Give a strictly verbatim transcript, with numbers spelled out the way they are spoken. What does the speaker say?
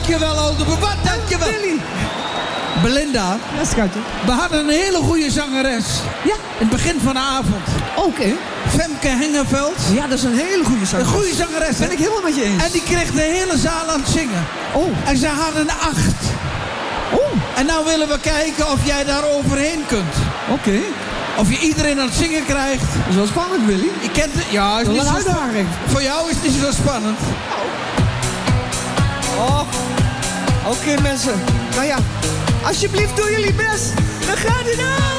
Dankjewel, Oldenburg. Dankjewel. Willy. Belinda. Ja, schatje. We hadden een hele goede zangeres. Ja. In het begin van de avond. Oké. Okay. Femke Hengeveld. Ja, dat is een hele goede zangeres. Een goede zangeres. Ben ik helemaal met je eens. En die kreeg de hele zaal aan het zingen. Oh. En ze hadden een acht. Oh. En nou willen we kijken of jij daar overheen kunt. Oké. Okay. Of je iedereen aan het zingen krijgt. Dat is wel spannend, Willy. Je kent het. Ja, is dat niet is zo een uitdaging. Voor jou is het niet zo spannend. Oh. Oké, okay, mensen. Nou ja, alsjeblieft doe jullie best. Dan gaat hij nou.